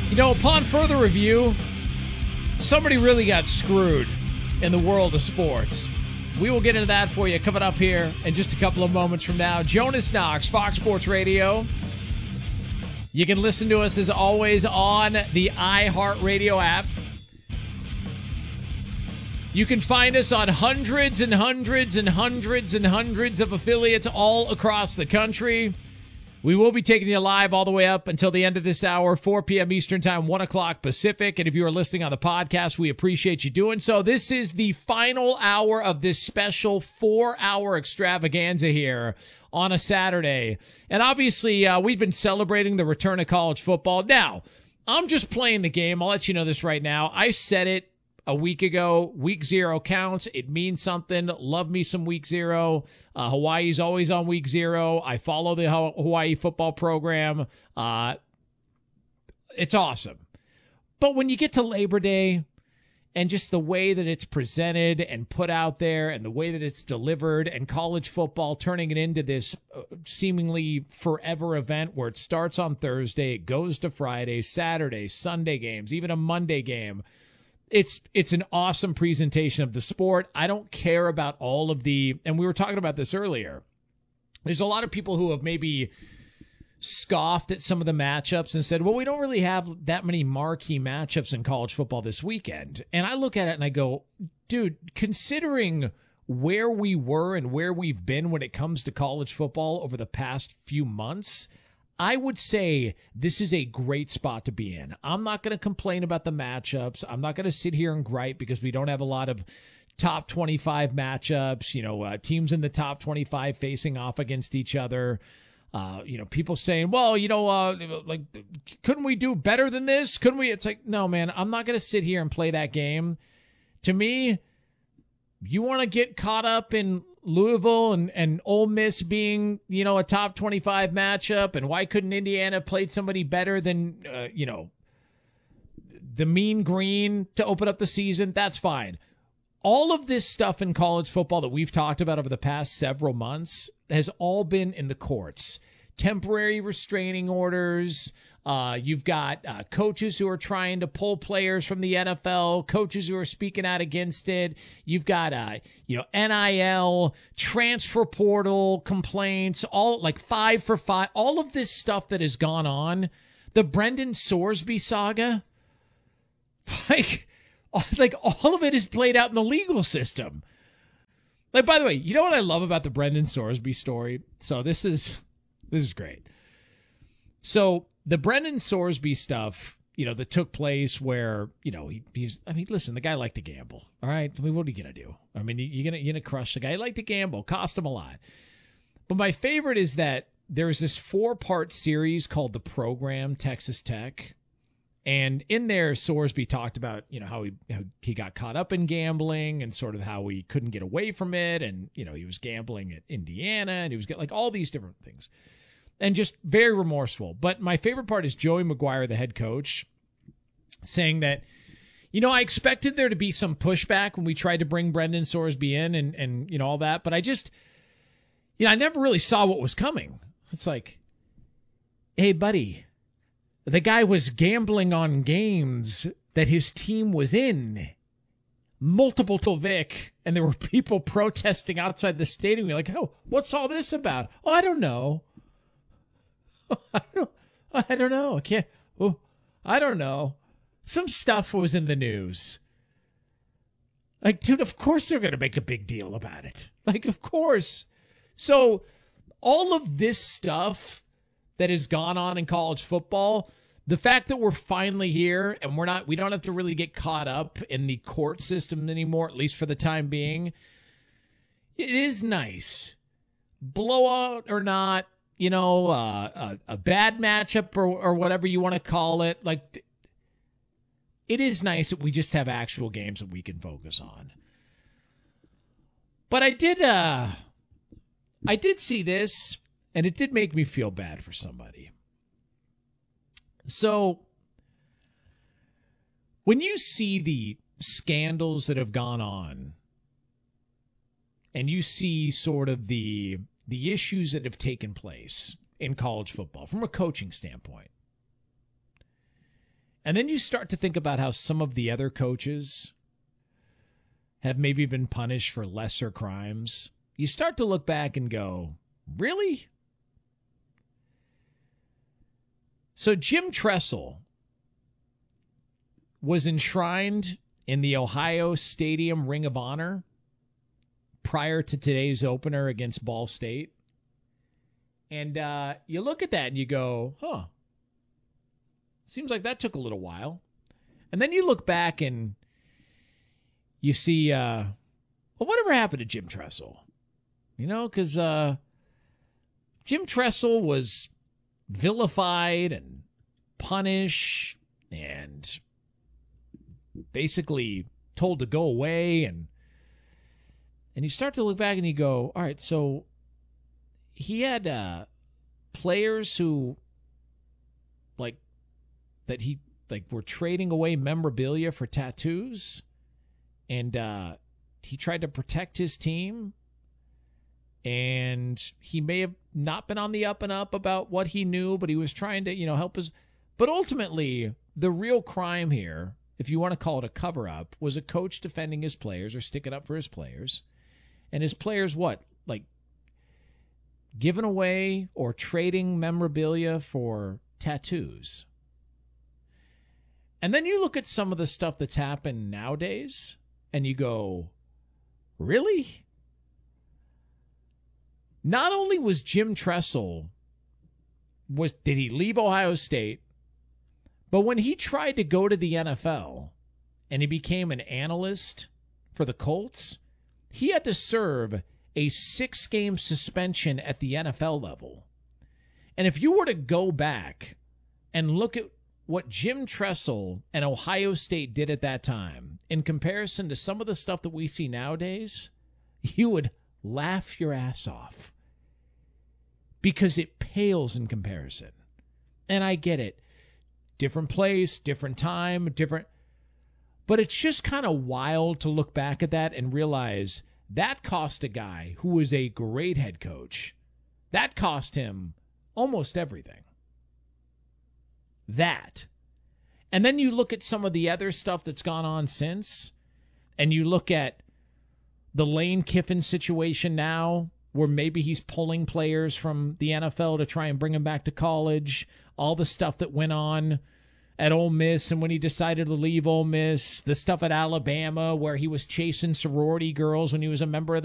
You know, upon further review, somebody really got screwed in the world of sports. We will get into that for you coming up here in just a couple of moments from now. Jonas Knox, Fox Sports Radio. You can listen to us as always on the iHeartRadio app. You can find us on hundreds and hundreds and hundreds and hundreds of affiliates all across the country. We will be taking you live all the way up until the end of this hour, 4 p.m. Eastern Time, 1 o'clock Pacific. And if you are listening on the podcast, we appreciate you doing so. This is the final hour of this special 4-hour extravaganza here on a Saturday. And obviously, we've been celebrating the return of college football. Now, I'm just playing the game. I'll let you know this right now. I said it a week ago. Week 0 counts. It means something. Love me some week 0. Hawaii's always on week 0. I follow the Hawaii football program. It's awesome. But when you get to Labor Day and just the way that it's presented and put out there and the way that it's delivered and college football turning it into this seemingly forever event where it starts on Thursday, it goes to Friday, Saturday, Sunday games, even a Monday game. It's an awesome presentation of the sport. I don't care about all of and we were talking about this earlier. There's a lot of people who have maybe scoffed at some of the matchups and said, well, we don't really have that many marquee matchups in college football this weekend. And I look at it and I go, dude, considering where we were and where we've been when it comes to college football over the past few months, I would say this is a great spot to be in. I'm not going to complain about the matchups. I'm not going to sit here and gripe because we don't have a lot of top 25 matchups, teams in the top 25 facing off against each other. People saying, well, couldn't we do better than this? Couldn't we? It's like, no, man, I'm not going to sit here and play that game. To me, you want to get caught up in Louisville and Ole Miss being, a top 25 matchup, and why couldn't Indiana played somebody better than, the Mean Green to open up the season? That's fine. All of this stuff in college football that we've talked about over the past several months has all been in the courts. Temporary restraining orders. You've got coaches who are trying to pull players from the NFL, coaches who are speaking out against it. You've got, NIL, transfer portal complaints, all like 5 for 5, all of this stuff that has gone on. The Brendan Sorsby saga, like all of it is played out in the legal system. Like, by the way, you know what I love about the Brendan Sorsby story? So this is great. So the Brendan Sorsby stuff, that took place where, listen, the guy liked to gamble. All right. I mean, what are you going to do? I mean, you're going to crush the guy. He liked to gamble, cost him a lot. But my favorite is that there's this 4-part series called The Program, Texas Tech. And in there, Sorsby talked about, how he got caught up in gambling and sort of how he couldn't get away from it. And, he was gambling at Indiana and he was getting like all these different things. And just very remorseful. But my favorite part is Joey McGuire, the head coach, saying that, I expected there to be some pushback when we tried to bring Brendan Sorsby in and all that. But I just, I never really saw what was coming. It's like, hey, buddy, the guy was gambling on games that his team was in. Multiple to Vic, and there were people protesting outside the stadium. You're like, oh, what's all this about? Oh, I don't know. I don't know. I can't. Oh, I don't know. Some stuff was in the news. Like, dude, of course they're going to make a big deal about it. Like, of course. So all of this stuff that has gone on in college football, the fact that we're finally here and we don't have to really get caught up in the court system anymore, at least for the time being, it is nice. Blowout or not, a bad matchup or whatever you want to call it. Like, it is nice that we just have actual games that we can focus on. But I did see this, and it did make me feel bad for somebody. So, when you see the scandals that have gone on, and you see sort of the issues that have taken place in college football from a coaching standpoint, And then you start to think about how some of the other coaches have maybe been punished for lesser crimes. You start to look back and go, really? So Jim Tressel was enshrined in the Ohio Stadium Ring of Honor prior to today's opener against Ball State. And you look at that and you go, huh, seems like that took a little while. And then you look back and you see, well, whatever happened to Jim Tressel? You know, because Jim Tressel was vilified and punished and basically told to go away. And you start to look back and you go, all right, so he had players who, like, that he, like, were trading away memorabilia for tattoos. And he tried to protect his team. And he may have not been on the up and up about what he knew, but he was trying to, help his. But ultimately, the real crime here, if you want to call it a cover-up, was a coach defending his players or sticking up for his players. And his players, what? Like, giving away or trading memorabilia for tattoos. And then you look at some of the stuff that's happened nowadays, and you go, really? Not only was Jim Tressel, did he leave Ohio State, but when he tried to go to the NFL and he became an analyst for the Colts, he had to serve a 6-game suspension at the NFL level. And if you were to go back and look at what Jim Tressel and Ohio State did at that time in comparison to some of the stuff that we see nowadays, you would laugh your ass off because it pales in comparison. And I get it. Different place, different time, different. But it's just kind of wild to look back at that and realize that cost a guy who was a great head coach. That cost him almost everything. That. And then you look at some of the other stuff that's gone on since, and you look at the Lane Kiffin situation now, where maybe he's pulling players from the NFL to try and bring them back to college, all the stuff that went on at Ole Miss and when he decided to leave Ole Miss, the stuff at Alabama where he was chasing sorority girls when he was a member of the